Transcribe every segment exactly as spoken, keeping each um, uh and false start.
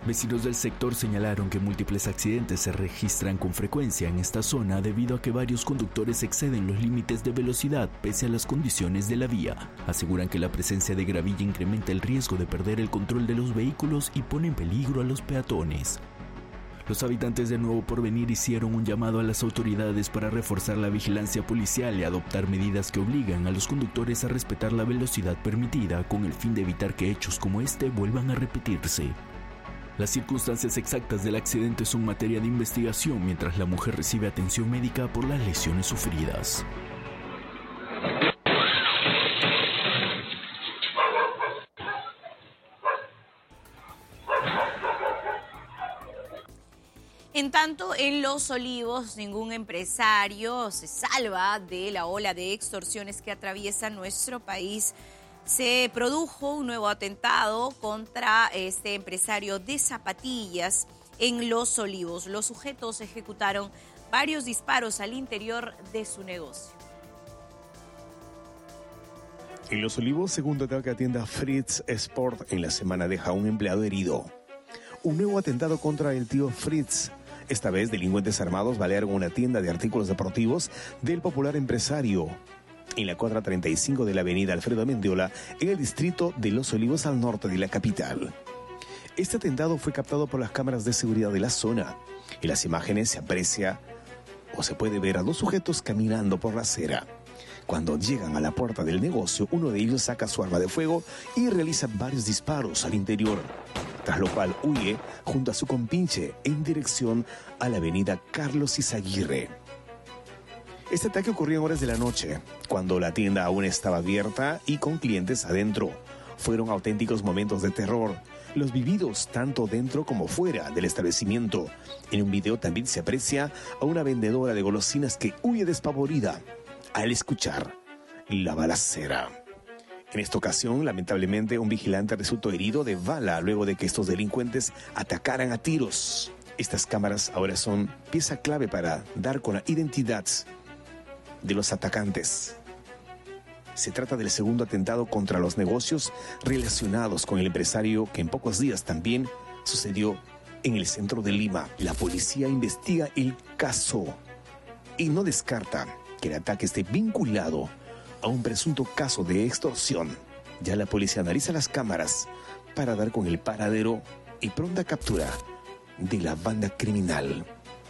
Vecinos del sector señalaron que múltiples accidentes se registran con frecuencia en esta zona debido a que varios conductores exceden los límites de velocidad pese a las condiciones de la vía. Aseguran que la presencia de gravilla incrementa el riesgo de perder el control de los vehículos y pone en peligro a los peatones. Los habitantes de Nuevo Porvenir hicieron un llamado a las autoridades para reforzar la vigilancia policial y adoptar medidas que obligan a los conductores a respetar la velocidad permitida con el fin de evitar que hechos como este vuelvan a repetirse. Las circunstancias exactas del accidente son materia de investigación mientras la mujer recibe atención médica por las lesiones sufridas. En tanto, en Los Olivos, ningún empresario se salva de la ola de extorsiones que atraviesa nuestro país. Se produjo un nuevo atentado contra este empresario de zapatillas en Los Olivos. Los sujetos ejecutaron varios disparos al interior de su negocio. En Los Olivos, segundo ataque a tienda Fritz Sport en la semana deja a un empleado herido. Un nuevo atentado contra el tío Fritz. Esta vez, delincuentes armados balearon una tienda de artículos deportivos del popular empresario en la cuadra treinta y cinco de la avenida Alfredo Mendiola, en el distrito de Los Olivos, al norte de la capital. Este atentado fue captado por las cámaras de seguridad de la zona. En las imágenes se aprecia o se puede ver a dos sujetos caminando por la acera. Cuando llegan a la puerta del negocio, uno de ellos saca su arma de fuego y realiza varios disparos al interior, tras lo cual huye junto a su compinche en dirección a la avenida Carlos Izaguirre. Este ataque ocurrió en horas de la noche, cuando la tienda aún estaba abierta y con clientes adentro. Fueron auténticos momentos de terror, los vividos tanto dentro como fuera del establecimiento. En un video también se aprecia a una vendedora de golosinas que huye despavorida al escuchar la balacera. En esta ocasión, lamentablemente, un vigilante resultó herido de bala luego de que estos delincuentes atacaran a tiros. Estas cámaras ahora son pieza clave para dar con la identidad de los atacantes. Se trata del segundo atentado contra los negocios relacionados con el empresario que en pocos días también sucedió en el centro de Lima. La policía investiga el caso y no descarta que el ataque esté vinculado a un presunto caso de extorsión. Ya la policía analiza las cámaras para dar con el paradero y pronta captura de la banda criminal.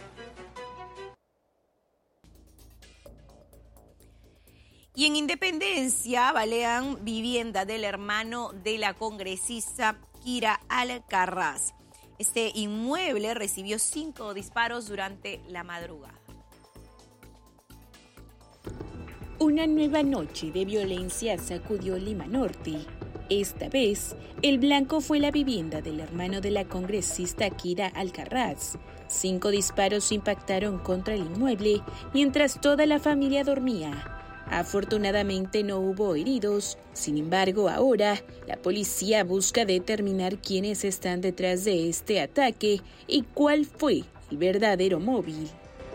Y en Independencia balean vivienda del hermano de la congresista Kira Alcaraz. Este inmueble recibió cinco disparos durante la madrugada. Una nueva noche de violencia sacudió Lima Norte. Esta vez, el blanco fue la vivienda del hermano de la congresista Kira Alcaraz. Cinco disparos impactaron contra el inmueble mientras toda la familia dormía. Afortunadamente no hubo heridos. Sin embargo, ahora la policía busca determinar quiénes están detrás de este ataque y cuál fue el verdadero móvil.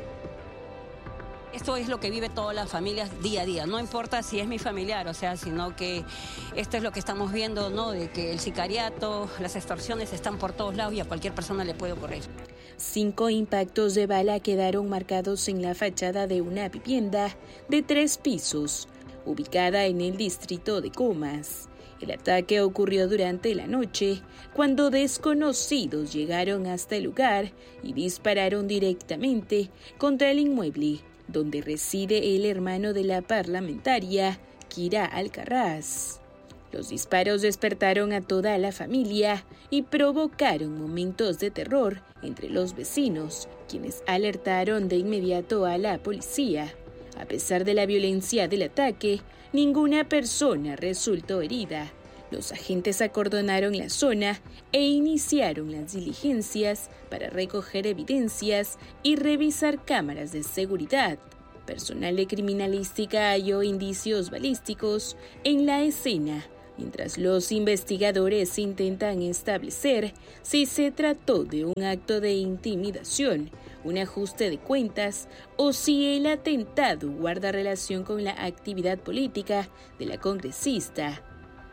Esto es lo que vive todas las familias día a día, no importa si es mi familiar, o sea, sino que esto es lo que estamos viendo, ¿no? De que el sicariato, las extorsiones están por todos lados y a cualquier persona le puede ocurrir. Cinco impactos de bala quedaron marcados en la fachada de una vivienda de tres pisos, ubicada en el distrito de Comas. El ataque ocurrió durante la noche, cuando desconocidos llegaron hasta el lugar y dispararon directamente contra el inmueble donde reside el hermano de la parlamentaria, Kira Alcaraz. Los disparos despertaron a toda la familia y provocaron momentos de terror entre los vecinos, quienes alertaron de inmediato a la policía. A pesar de la violencia del ataque, ninguna persona resultó herida. Los agentes acordonaron la zona e iniciaron las diligencias para recoger evidencias y revisar cámaras de seguridad. Personal de criminalística halló indicios balísticos en la escena, mientras los investigadores intentan establecer si se trató de un acto de intimidación, un ajuste de cuentas o si el atentado guarda relación con la actividad política de la congresista.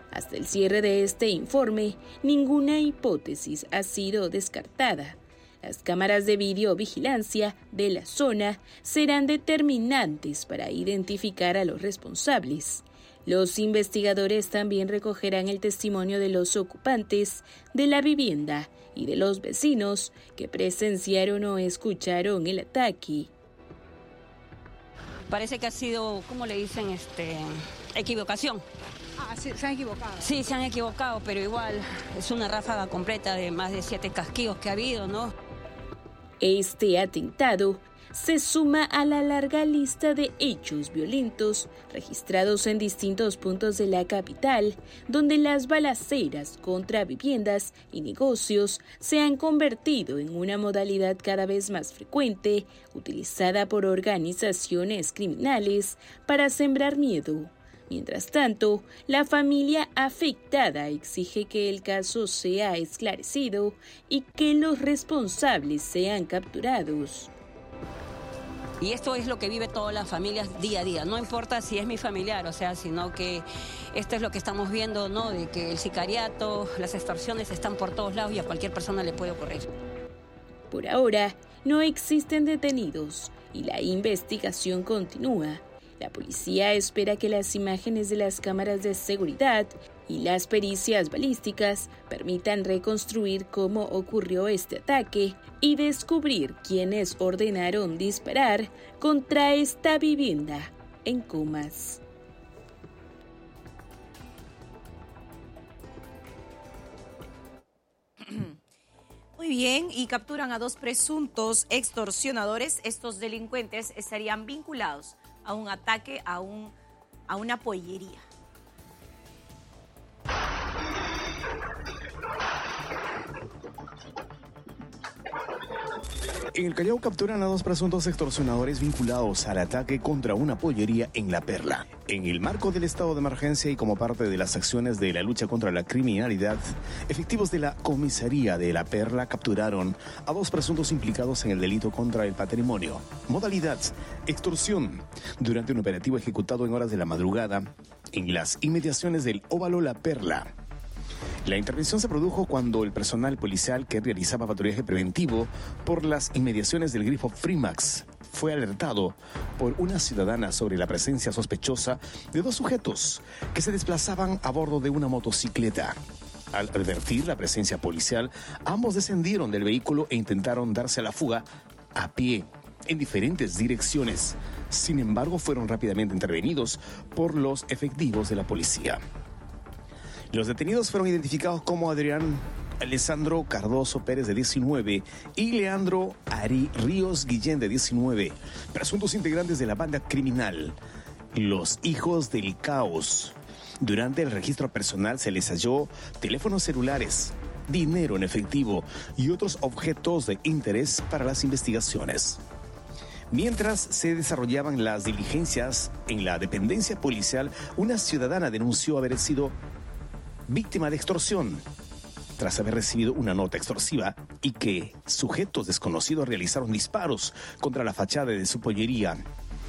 Hasta el cierre de este informe, ninguna hipótesis ha sido descartada. Las cámaras de videovigilancia de la zona serán determinantes para identificar a los responsables. Los investigadores también recogerán el testimonio de los ocupantes de la vivienda y de los vecinos que presenciaron o escucharon el ataque. Parece que ha sido, ¿cómo le dicen? Este, equivocación. Ah, sí, se han equivocado. Sí, se han equivocado, pero igual es una ráfaga completa de más de siete casquillos que ha habido, ¿no? Este atentado se suma a la larga lista de hechos violentos registrados en distintos puntos de la capital, donde las balaceras contra viviendas y negocios se han convertido en una modalidad cada vez más frecuente, utilizada por organizaciones criminales para sembrar miedo. Mientras tanto, la familia afectada exige que el caso sea esclarecido y que los responsables sean capturados. Y esto es lo que vive todas las familias día a día. No importa si es mi familiar, o sea, sino que esto es lo que estamos viendo, ¿no? De que el sicariato, las extorsiones están por todos lados y a cualquier persona le puede ocurrir. Por ahora, no existen detenidos y la investigación continúa. La policía espera que las imágenes de las cámaras de seguridad y las pericias balísticas permitan reconstruir cómo ocurrió este ataque y descubrir quiénes ordenaron disparar contra esta vivienda en Comas. Muy bien, y capturan a dos presuntos extorsionadores. Estos delincuentes estarían vinculados a un ataque a, un, a una pollería. En el Callao capturan a dos presuntos extorsionadores vinculados al ataque contra una pollería en La Perla. En el marco del estado de emergencia y como parte de las acciones de la lucha contra la criminalidad, efectivos de la comisaría de La Perla capturaron a dos presuntos implicados en el delito contra el patrimonio. Modalidad: extorsión, durante un operativo ejecutado en horas de la madrugada en las inmediaciones del Óvalo La Perla. La intervención se produjo cuando el personal policial que realizaba patrullaje preventivo por las inmediaciones del grifo Frimax fue alertado por una ciudadana sobre la presencia sospechosa de dos sujetos que se desplazaban a bordo de una motocicleta. Al advertir la presencia policial, ambos descendieron del vehículo e intentaron darse a la fuga a pie en diferentes direcciones. Sin embargo, fueron rápidamente intervenidos por los efectivos de la policía. Los detenidos fueron identificados como Adrián Alessandro Cardoso Pérez, de diecinueve, y Leandro Ari Ríos Guillén, de diecinueve, presuntos integrantes de la banda criminal Los Hijos del Caos. Durante el registro personal se les halló teléfonos celulares, dinero en efectivo y otros objetos de interés para las investigaciones. Mientras se desarrollaban las diligencias en la dependencia policial, una ciudadana denunció haber sido víctima de extorsión tras haber recibido una nota extorsiva y que sujetos desconocidos realizaron disparos contra la fachada de su pollería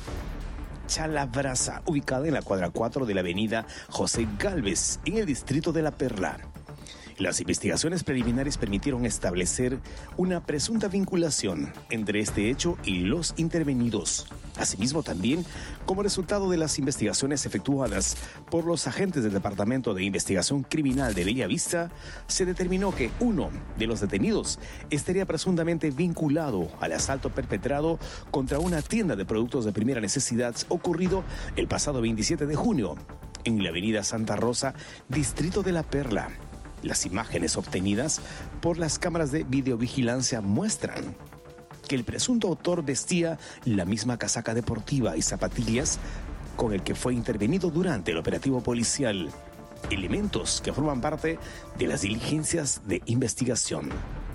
Chalabrasa, ubicada en la cuadra cuatro de la avenida José Gálvez, en el distrito de La Perla. Las investigaciones preliminares permitieron establecer una presunta vinculación entre este hecho y los intervenidos. Asimismo, también, como resultado de las investigaciones efectuadas por los agentes del Departamento de Investigación Criminal de Bellavista, se determinó que uno de los detenidos estaría presuntamente vinculado al asalto perpetrado contra una tienda de productos de primera necesidad ocurrido el pasado veintisiete de junio en la avenida Santa Rosa, distrito de La Perla. Las imágenes obtenidas por las cámaras de videovigilancia muestran que el presunto autor vestía la misma casaca deportiva y zapatillas con el que fue intervenido durante el operativo policial, elementos que forman parte de las diligencias de investigación.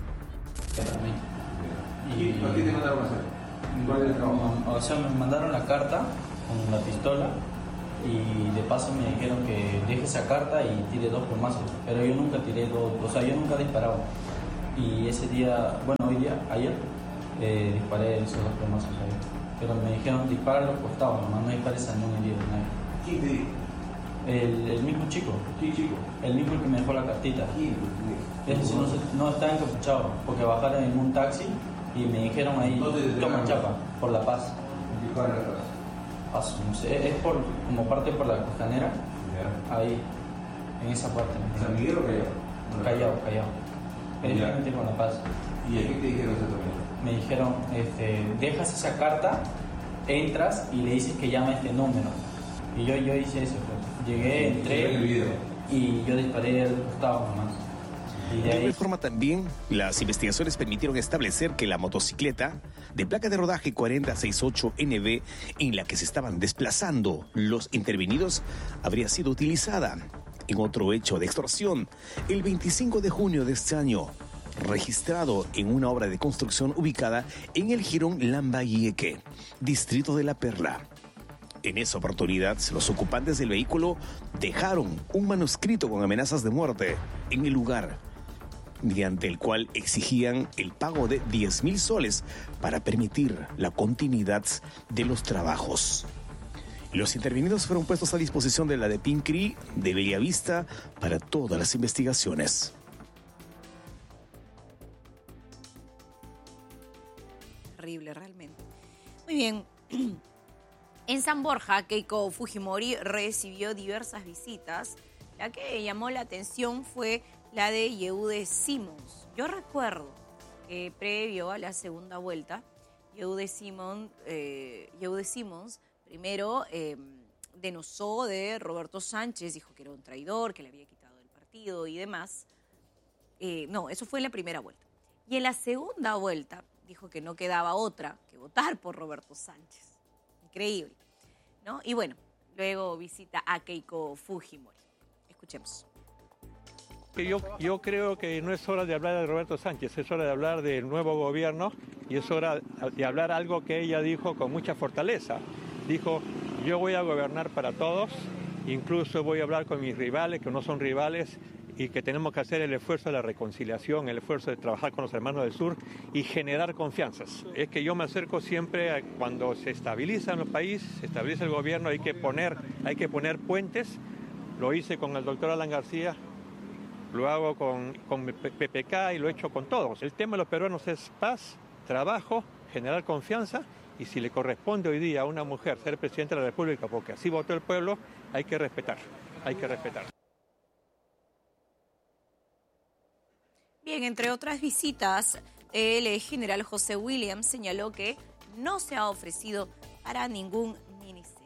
¿Y por qué te mandaron a hacer? ¿Cuál es el trabajo? O sea, me mandaron la carta con la pistola y de paso me dijeron que deje esa carta y tire dos plomazos, pero yo nunca tiré dos, o sea, yo nunca disparaba. Y ese día, bueno, hoy día, ayer, eh, disparé esos dos plomazos ahí. Pero me dijeron dispara a los costados, nomás no dispares a ningún herido, nadie. ¿Quién te dijo? El, el mismo chico. Sí, chico. El mismo que me dejó la cartita. Ese sí no, se- no estaba encapuchado, porque bajaron en un taxi y me dijeron ahí, toma chapa, por La Paz. Paso, no sé, es por, como parte por la costanera, ahí, en esa parte. ¿San Miguel o Callao? Callao, Callao. Directamente con La Paz. ¿Y a qué te dijeron exactamente? Me dijeron, este, dejas esa carta, entras y le dices que llama a este número. Y yo, yo hice eso, pues. Llegué, entré En el video. y yo disparé al costado nomás. Y de De ahí, igual forma también, las investigaciones permitieron establecer que la motocicleta de placa de rodaje cuarenta sesenta y ocho N B en la que se estaban desplazando los intervenidos habría sido utilizada en otro hecho de extorsión el veinticinco de junio de este año, registrado en una obra de construcción ubicada en el jirón Lambayeque, distrito de La Perla. En esa oportunidad, los ocupantes del vehículo dejaron un manuscrito con amenazas de muerte en el lugar, mediante el cual exigían el pago de diez mil soles para permitir la continuidad de los trabajos. Los intervenidos fueron puestos a disposición de la de Pincri de Bellavista para todas las investigaciones. Terrible, realmente. Muy bien. En San Borja, Keiko Fujimori recibió diversas visitas. La que llamó la atención fue la de Yehude Simons. Yo recuerdo que previo a la segunda vuelta, Yehude Simons, eh, Yehude Simons primero eh, denosó de Roberto Sánchez, dijo que era un traidor, que le había quitado el partido y demás. Eh, no, eso fue en la primera vuelta. Y en la segunda vuelta dijo que no quedaba otra que votar por Roberto Sánchez. Increíble, ¿no? Y bueno, luego visita a Keiko Fujimori. Escuchemos. Yo, yo creo que no es hora de hablar de Roberto Sánchez, es hora de hablar del nuevo gobierno y es hora de hablar algo que ella dijo con mucha fortaleza. Dijo, yo voy a gobernar para todos, incluso voy a hablar con mis rivales, que no son rivales, y que tenemos que hacer el esfuerzo de la reconciliación, el esfuerzo de trabajar con los hermanos del sur y generar confianzas. Es que yo me acerco siempre a cuando se estabilizan los países, se estabiliza el gobierno, hay que poner, hay que poner puentes. Lo hice con el doctor Alan García, lo hago con, con P P K y lo he hecho con todos. El tema de los peruanos es paz, trabajo, generar confianza, y si le corresponde hoy día a una mujer ser presidenta de la República porque así votó el pueblo, hay que respetar, hay que respetar. Bien, entre otras visitas, el general José Williams señaló que no se ha ofrecido para ningún ministerio.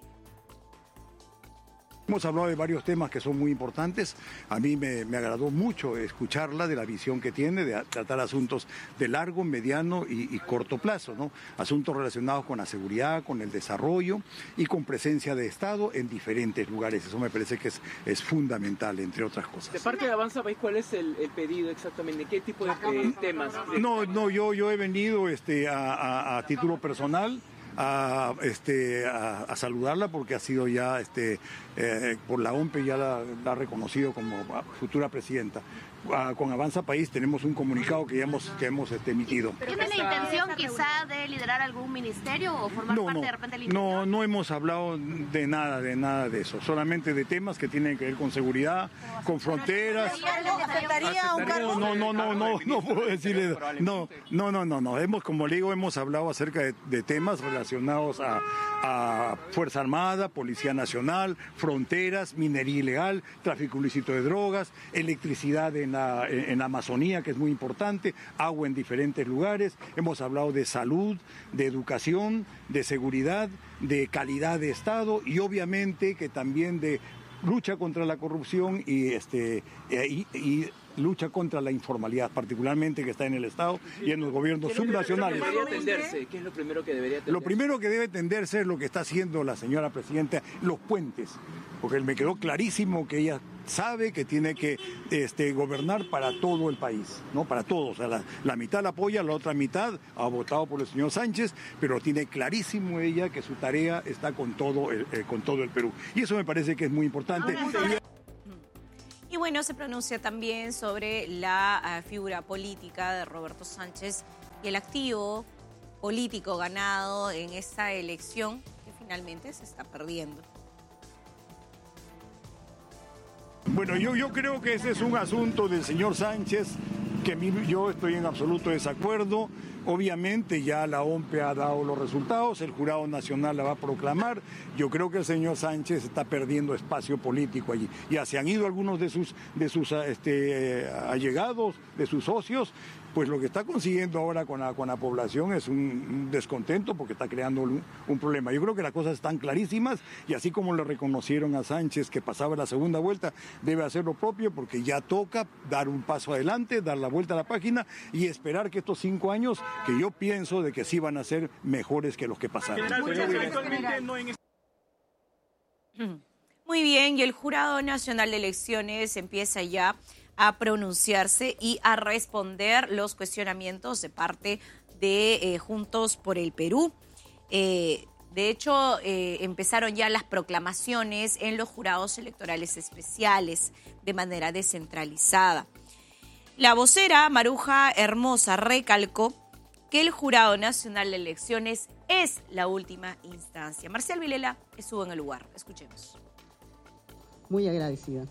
Hemos hablado de varios temas que son muy importantes. A mí me, me agradó mucho escucharla de la visión que tiene de tratar asuntos de largo, mediano y, y corto plazo, ¿no? Asuntos relacionados con la seguridad, con el desarrollo y con presencia de Estado en diferentes lugares. Eso me parece que es, es fundamental, entre otras cosas. De parte de Avanza País, ¿cuál es el, el pedido exactamente? ¿Qué tipo de eh, temas? No, no, yo, yo he venido este, a, a, a título personal. A, este, a, a saludarla porque ha sido ya, este, eh, por la O M P E ya la, la ha reconocido como futura presidenta. A, con Avanza País tenemos un comunicado que ya hemos, que hemos este, emitido. ¿Tiene la intención quizá de liderar algún ministerio o formar no, parte no, de repente del interior? No, no hemos hablado de nada, de nada de eso, solamente de temas que tienen que ver con seguridad, con fronteras. ¿Aceptaría un cargo? No, no, no, no, no puedo decirle. No, no, no, no, no. Hemos, como le digo, hemos hablado acerca de, de temas relacionados a, a Fuerza Armada, Policía Nacional, fronteras, minería ilegal, tráfico ilícito de drogas, electricidad en la, en la Amazonía, que es muy importante, agua en diferentes lugares. Hemos hablado de salud, de educación, de seguridad, de calidad de Estado y obviamente que también de lucha contra la corrupción y, este, y, y lucha contra la informalidad, particularmente que está en el Estado y en los gobiernos subnacionales. ¿Qué atenderse? ¿Qué es lo primero que debería atenderse? Lo primero que debe atenderse es lo que está haciendo la señora presidenta, los puentes, porque me quedó clarísimo que ella sabe que tiene que este, gobernar para todo el país, ¿no? Para todos. O sea, la, la mitad la apoya, la otra mitad ha votado por el señor Sánchez, pero tiene clarísimo ella que su tarea está con todo el, eh, con todo el Perú. Y eso me parece que es muy importante. Y bueno, se pronuncia también sobre la uh, figura política de Roberto Sánchez y el activo político ganado en esta elección que finalmente se está perdiendo. Bueno, yo, yo creo que ese es un asunto del señor Sánchez, que yo estoy en absoluto desacuerdo. Obviamente ya la O M P E ha dado los resultados, el Jurado Nacional la va a proclamar. Yo creo que el señor Sánchez está perdiendo espacio político allí. Ya se han ido algunos de sus, de sus este, allegados, de sus socios. Pues lo que está consiguiendo ahora con la, con la población es un descontento porque está creando un, un problema. Yo creo que las cosas están clarísimas y así como le reconocieron a Sánchez que pasaba la segunda vuelta, debe hacer lo propio porque ya toca dar un paso adelante, dar la vuelta a la página y esperar que estos cinco años, que yo pienso de que sí van a ser mejores que los que pasaron. Muy bien, y el Jurado Nacional de Elecciones empieza ya a pronunciarse y a responder los cuestionamientos de parte de eh, Juntos por el Perú. Eh, de hecho, eh, empezaron ya las proclamaciones en los jurados electorales especiales de manera descentralizada. La vocera Maruja Hermosa recalcó que el Jurado Nacional de Elecciones es la última instancia. Marcial Vilela estuvo en el lugar. Escuchemos. Muy agradecida.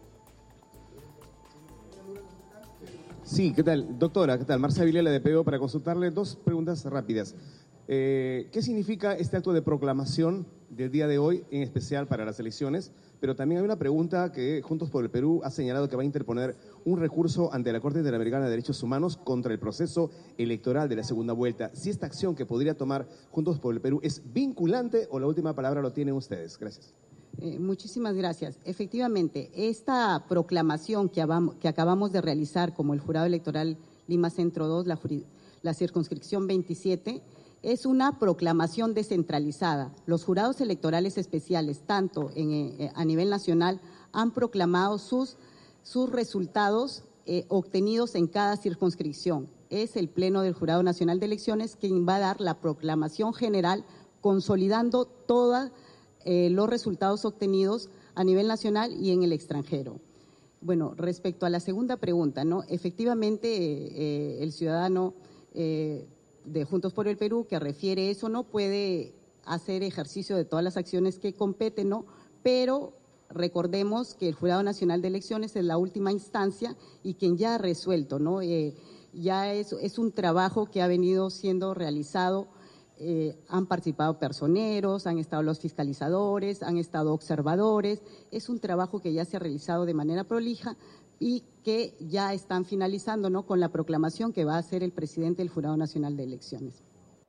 Sí, ¿qué tal? Doctora, ¿qué tal? Marcia Vilela de P O para consultarle dos preguntas rápidas. Eh, ¿Qué significa este acto de proclamación del día de hoy, en especial para las elecciones? Pero también hay una pregunta que Juntos por el Perú ha señalado que va a interponer un recurso ante la Corte Interamericana de Derechos Humanos contra el proceso electoral de la segunda vuelta. Si esta acción que podría tomar Juntos por el Perú es vinculante o la última palabra lo tienen ustedes. Gracias. Eh, muchísimas gracias. Efectivamente, esta proclamación que, habamos, que acabamos de realizar como el Jurado Electoral Lima Centro dos, la, la circunscripción veintisiete, es una proclamación descentralizada. Los jurados electorales especiales, tanto en, eh, a nivel nacional, han proclamado sus, sus resultados eh, obtenidos en cada circunscripción. Es el Pleno del Jurado Nacional de Elecciones quien va a dar la proclamación general, consolidando toda Eh, los resultados obtenidos a nivel nacional y en el extranjero. Bueno, respecto a la segunda pregunta, ¿no? Efectivamente, eh, eh, el ciudadano eh, de Juntos por el Perú que refiere eso no puede hacer ejercicio de todas las acciones que competen, ¿no? Pero recordemos que el Jurado Nacional de Elecciones es la última instancia y quien ya ha resuelto, ¿no? Eh, ya es, es un trabajo que ha venido siendo realizado. Eh, han participado personeros, han estado los fiscalizadores, han estado observadores. Es un trabajo que ya se ha realizado de manera prolija y que ya están finalizando, ¿no?, con la proclamación que va a hacer el presidente del Jurado Nacional de Elecciones.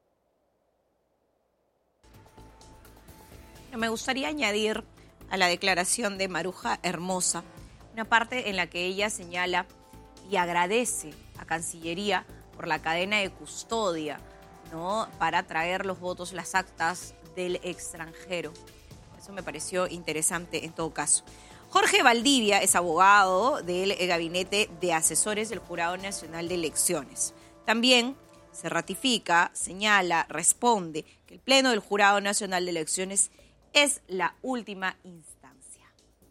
Me gustaría añadir a la declaración de Maruja Hermosa una parte en la que ella señala y agradece a Cancillería por la cadena de custodia, ¿no?, para traer los votos, las actas del extranjero. Eso me pareció interesante en todo caso. Jorge Valdivia es abogado del Gabinete de Asesores del Jurado Nacional de Elecciones. También se ratifica, señala, responde que el Pleno del Jurado Nacional de Elecciones es la última instancia.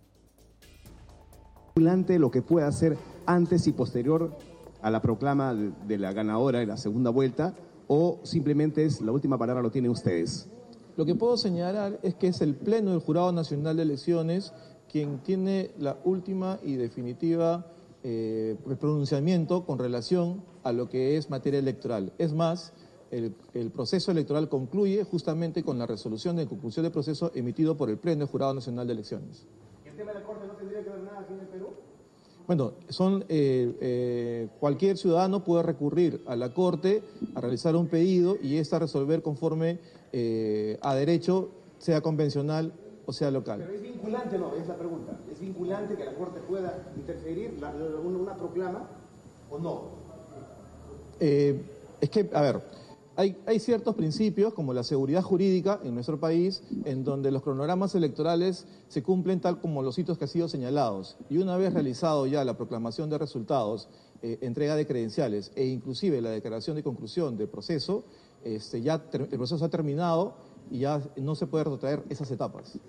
Lo que pueda hacer antes y posterior a la proclama de la ganadora en la segunda vuelta, ¿o simplemente es la última palabra lo tienen ustedes? Lo que puedo señalar es que es el Pleno del Jurado Nacional de Elecciones quien tiene la última y definitiva eh, pronunciamiento con relación a lo que es materia electoral. Es más, el, el proceso electoral concluye justamente con la resolución de conclusión del proceso emitido por el Pleno del Jurado Nacional de Elecciones. ¿El tema de la Corte no tendría que ver nada aquí en el Perú? Bueno, son, eh, eh, cualquier ciudadano puede recurrir a la Corte a realizar un pedido y esta resolver conforme eh, a derecho, sea convencional o sea local. Pero es vinculante, no, es la pregunta. ¿Es vinculante que la Corte pueda interferir la, la, una, una proclama o no? Eh, es que, a ver, hay, hay ciertos principios como la seguridad jurídica en nuestro país en donde los cronogramas electorales se cumplen tal como los hitos que han sido señalados. Y una vez realizado ya la proclamación de resultados, eh, entrega de credenciales e inclusive la declaración de conclusión del proceso, este, ya el proceso ha terminado y ya no se puede retrotraer esas etapas.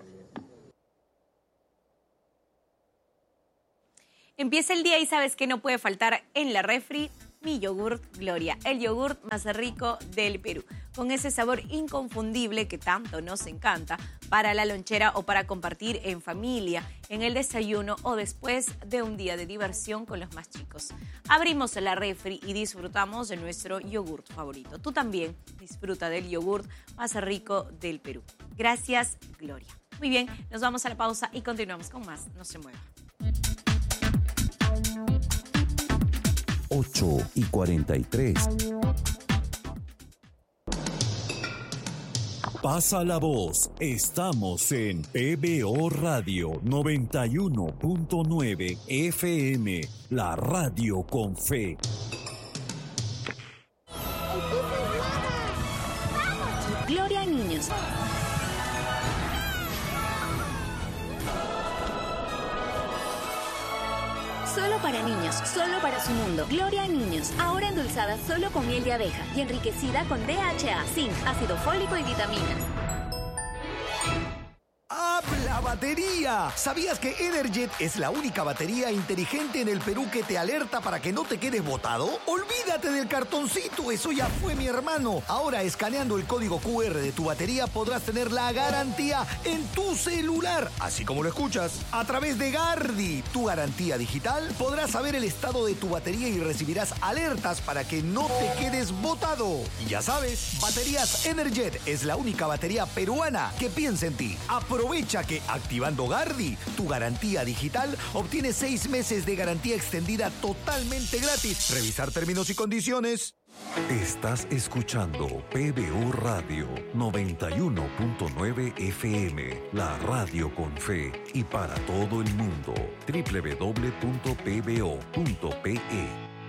Empieza el día y sabes que no puede faltar en la refri Mi Yogurt Gloria, el yogurt más rico del Perú, con ese sabor inconfundible que tanto nos encanta para la lonchera o para compartir en familia, en el desayuno o después de un día de diversión con los más chicos. Abrimos la refri y disfrutamos de nuestro yogurt favorito. Tú también disfruta del yogurt más rico del Perú. Gracias, Gloria. Muy bien, nos vamos a la pausa y continuamos con más. No se mueva. ocho y cuarenta y tres. Pasa la voz. Estamos en P B O Radio noventa y uno punto nueve F M, la radio con fe. Gloria Niños. Solo para niños, solo para su mundo. Gloria Niños, ahora endulzada solo con miel de abeja y enriquecida con D H A, zinc, ácido fólico y vitaminas. ¡Habla batería! ¿Sabías que Energet es la única batería inteligente en el Perú que te alerta para que no te quedes botado? Olvídate del cartoncito, eso ya fue, mi hermano. Ahora, escaneando el código Q R de tu batería, podrás tener la garantía en tu celular, así como lo escuchas. A través de Gardi, tu garantía digital, podrás saber el estado de tu batería y recibirás alertas para que no te quedes botado. Y ya sabes, Baterías Energet es la única batería peruana que piensa en ti. Aprovecha que activando Gardi, tu garantía digital, obtienes seis meses de garantía extendida totalmente gratis. Revisar términos y condiciones. Estás escuchando P B O Radio noventa y uno punto nueve F M, la radio con fe y para todo el mundo. doble u doble u doble u punto p b o punto p e.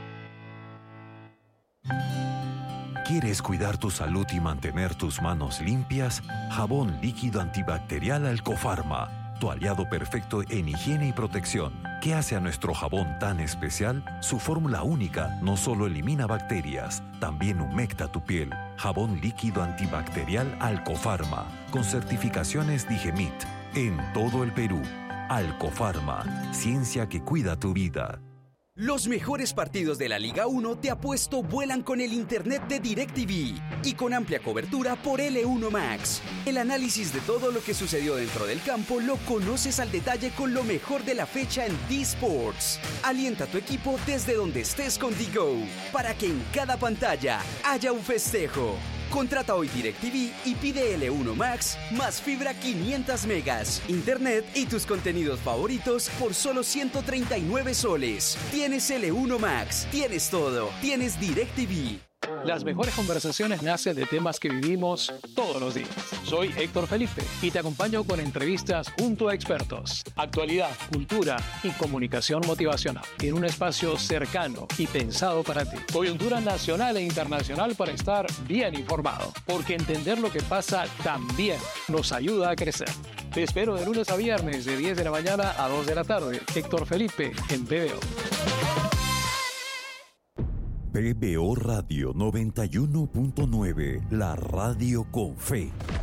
¿Quieres cuidar tu salud y mantener tus manos limpias? Jabón líquido antibacterial Alcofarma, tu aliado perfecto en higiene y protección. ¿Qué hace a nuestro jabón tan especial? Su fórmula única no solo elimina bacterias, también humecta tu piel. Jabón líquido antibacterial Alcofarma, con certificaciones Digemit, en todo el Perú. Alcofarma, ciencia que cuida tu vida. Los mejores partidos de la Liga uno de Apuesto vuelan con el internet de DirecTV y con amplia cobertura por L uno Max. El análisis de todo lo que sucedió dentro del campo lo conoces al detalle con lo mejor de la fecha en D-Sports. Alienta a tu equipo desde donde estés con D-Go para que en cada pantalla haya un festejo. Contrata hoy DirecTV y pide L uno Max más fibra quinientos megas, internet y tus contenidos favoritos por solo ciento treinta y nueve soles. Tienes L uno Max, tienes todo, tienes DirecTV. Las mejores conversaciones nacen de temas que vivimos todos los días. Soy Héctor Felipe y te acompaño con entrevistas junto a expertos, actualidad, cultura y comunicación motivacional en un espacio cercano y pensado para ti. Coyuntura nacional e internacional para estar bien informado, porque entender lo que pasa también nos ayuda a crecer. Te espero de lunes a viernes de diez de la mañana a dos de la tarde. Héctor Felipe en P B O. P B O Radio noventa y uno punto nueve, la radio con fe.